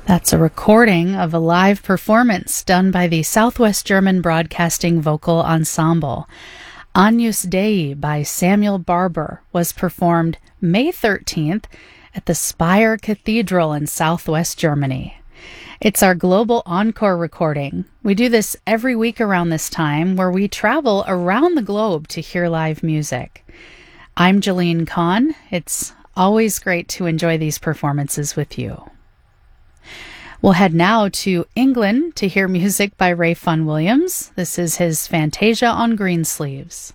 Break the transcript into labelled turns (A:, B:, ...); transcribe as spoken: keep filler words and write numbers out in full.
A: That's a recording of a live performance done by the Southwest German Broadcasting Vocal Ensemble. Agnus Dei by Samuel Barber was performed May thirteenth at the Speyer Cathedral in Southwest Germany. It's our global encore recording. We do this every week around this time, where we travel around the globe to hear live music. I'm Jolene Kahn. It's always great to enjoy these performances with you. We'll head now to England to hear music by Ray Fun Williams. This is his Fantasia on Greensleeves.